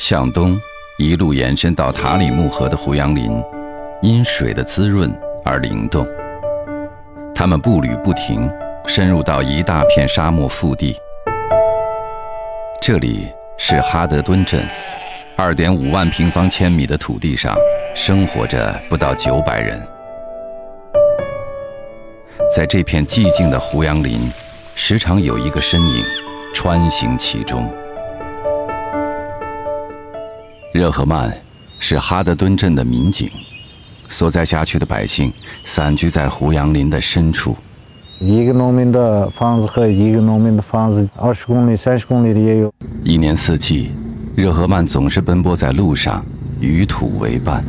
向东一路延伸到塔里木河的胡杨林，因水的滋润而灵动。他们步履不停，深入到一大片沙漠腹地。这里是哈德敦镇，2.5万平方千米的土地上生活着不到900人。在这片寂静的胡杨林，时常有一个身影穿行其中。热赫曼是哈德敦镇的民警，所在辖区的百姓散居在胡杨林的深处。 一个农民的房子和一个农民的房子20公里、30公里的也有。 一年四季，热赫曼总是奔波在路上，与土为伴。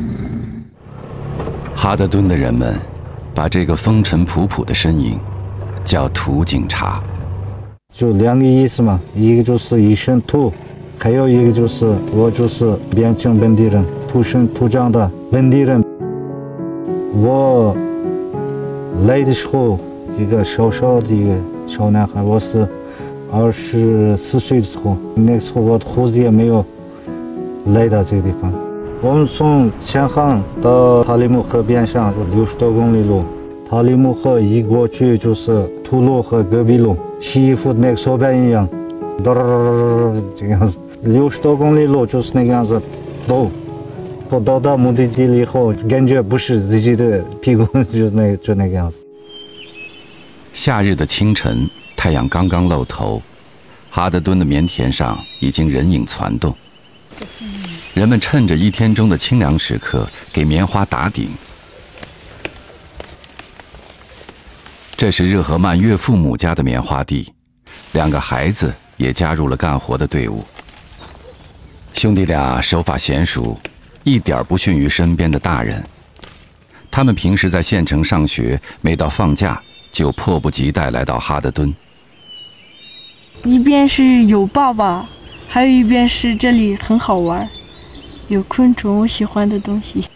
哈德敦的人们把这个风尘仆仆的身影叫土警察。 就2个意思嘛，一个就是一身土，还有一个就是我就是边境本地人，土生土长的本地人。我来的时候，这个小小的一个小男孩，我是24岁的时候，那个时候我的胡子也没有来到这个地方。我们从前航到塔里木河边上就60多公里路，塔里木河一过去就是土路和戈壁路，西服那个手板一样，这个样子，60多公里路就是那个样子走。我到目的地了以后，感觉不是自己的屁股，就那个样子。 夏日的清晨，太阳刚刚露头，哈德敦的棉田上已经人影攒动。人们趁着一天中的清凉时刻，给棉花打顶。这是热赫曼岳父母家的棉花地，2个孩子也加入了干活的队伍。兄弟俩手法娴熟，一点不逊于身边的大人。他们平时在县城上学，每到放假就迫不及待来到哈德敦。 一边是有爸爸，还有一边是这里很好玩，有昆虫，我喜欢的东西。